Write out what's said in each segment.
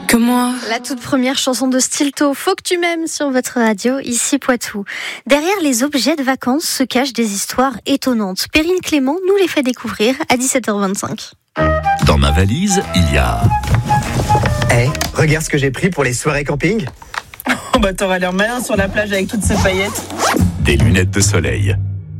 que moi. La toute première chanson de Stilto, Faut que tu m'aimes sur votre radio, ici Poitou. Derrière les objets de vacances se cachent des histoires étonnantes. Perrine Clément nous les fait découvrir à 17h25. Dans ma valise, il y a... Regarde ce que j'ai pris pour les soirées camping. Oh bah t'auras l'air malin sur la plage avec toutes ces paillettes. Des lunettes de soleil.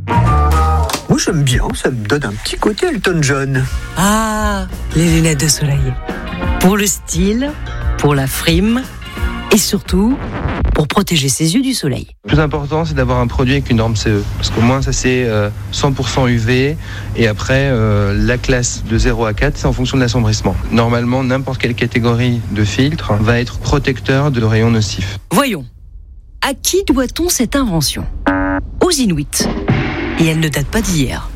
Moi j'aime bien, ça me donne un petit côté Elton John. Ah, les lunettes de soleil. Pour le style, pour la frime et surtout pour protéger ses yeux du soleil. Le plus important, c'est d'avoir un produit avec une norme CE. Parce qu'au moins, ça c'est 100% UV. Et après, la classe de 0 à 4, c'est en fonction de l'assombrissement. Normalement, n'importe quelle catégorie de filtre va être protecteur de rayons nocifs. Voyons, à qui doit-on cette invention ? Aux Inuits. Et elle ne date pas d'hier.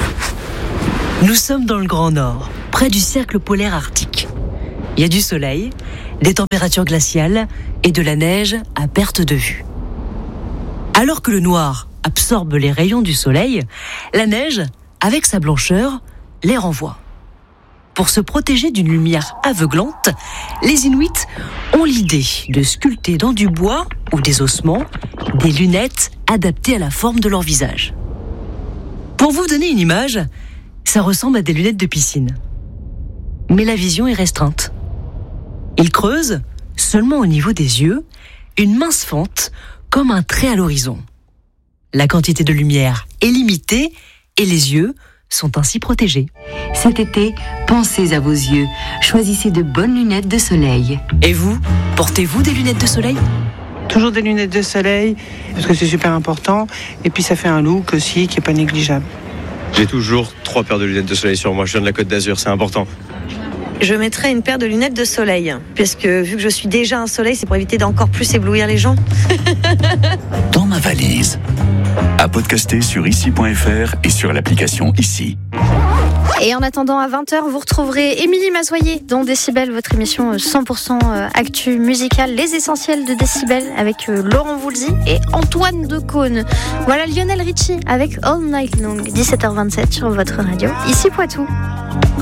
Nous sommes dans le Grand Nord, près du cercle polaire arctique. Il y a du soleil, des températures glaciales et de la neige à perte de vue. Alors que le noir absorbe les rayons du soleil, la neige, avec sa blancheur, les renvoie. Pour se protéger d'une lumière aveuglante, les Inuits ont l'idée de sculpter dans du bois ou des ossements des lunettes adaptées à la forme de leur visage. Pour vous donner une image, ça ressemble à des lunettes de piscine. Mais la vision est restreinte. Ils creusent, seulement au niveau des yeux, une mince fente comme un trait à l'horizon. La quantité de lumière est limitée et les yeux sont ainsi protégés. Cet été, pensez à vos yeux. Choisissez de bonnes lunettes de soleil. Et vous, portez-vous des lunettes de soleil ? Toujours des lunettes de soleil, parce que c'est super important. Et puis ça fait un look aussi qui est pas négligeable. J'ai toujours 3 paires de lunettes de soleil sur moi. Je viens de la Côte d'Azur, c'est important. Je mettrai une paire de lunettes de soleil, puisque vu que je suis déjà un soleil, c'est pour éviter d'encore plus éblouir les gens. Dans ma valise. À podcaster sur ici.fr et sur l'application Ici. Et en attendant, à 20h, vous retrouverez Émilie Mazoyer dans Décibel, votre émission 100% actu musicale, les essentiels de Décibel, avec Laurent Voulzy et Antoine Decaune. Voilà Lionel Richie avec All Night Long, 17h27 sur votre radio, ici Poitou.